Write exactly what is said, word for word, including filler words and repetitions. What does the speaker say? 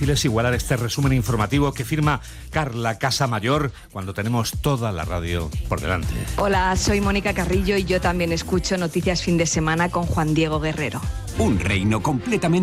difícil es igualar este resumen informativo que firma Carla Casamayor cuando tenemos toda la radio por delante. Hola, soy Mónica Carrillo y yo también escucho Noticias Fin de Semana con Juan Diego Guerrero. Un reino completamente